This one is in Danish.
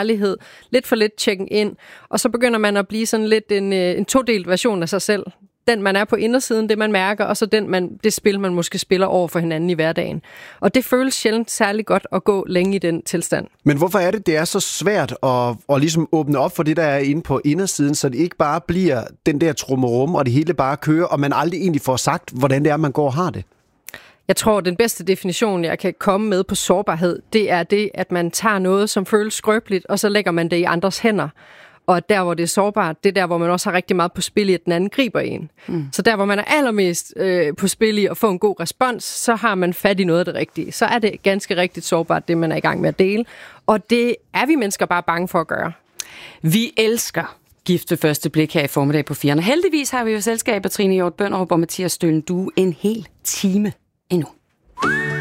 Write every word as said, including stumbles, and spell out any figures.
kærlighed, lidt for lidt checken ind, og så begynder man at blive sådan lidt en, en todelt version af sig selv. Den, man er på indersiden, det man mærker, og så den, man, det spil, man måske spiller over for hinanden i hverdagen. Og det føles sjældent særlig godt at gå længe i den tilstand. Men hvorfor er det, det er så svært at, at ligesom åbne op for det, der er inde på indersiden, så det ikke bare bliver den der trummerum, og det hele bare kører, og man aldrig egentlig får sagt, hvordan det er, man går og har det? Jeg tror, den bedste definition, jeg kan komme med på sårbarhed, det er det, at man tager noget, som føles skrøbeligt, og så lægger man det i andres hænder. Og der, hvor det er sårbart, det er der, hvor man også har rigtig meget på spil i, at den anden griber en. Mm. Så der, hvor man er allermest øh, på spil i at få en god respons, så har man fat i noget af det rigtige. Så er det ganske rigtigt sårbart, det man er i gang med at dele. Og det er vi mennesker bare bange for at gøre. Vi elsker Gift ved første blik her i formiddag på firerne. Heldigvis har vi jo selskab af Trine Hjort Bønderup og Mathias Stølen Due en hel time endnu.